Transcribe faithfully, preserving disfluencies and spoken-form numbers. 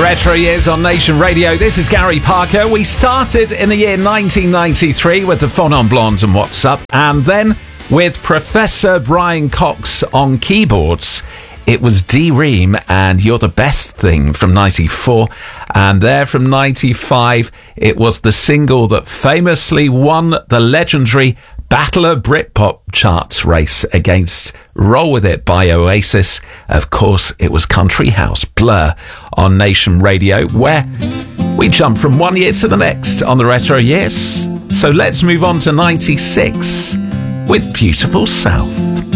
Retro Years on Nation Radio. This is Gary Parker. We started in the year nineteen ninety-three with the Phonon Blondes and What's Up, and then with Professor Brian Cox on keyboards. It was D-Ream and You're the Best Thing from ninety-four, and there from ninety-five it was the single that famously won the legendary Battle of Britpop charts race against Roll With It by Oasis. Of course, it was Country House Blur on Nation Radio, where we jump from one year to the next on the Retro Years. So let's move on to ninety-six with Beautiful South.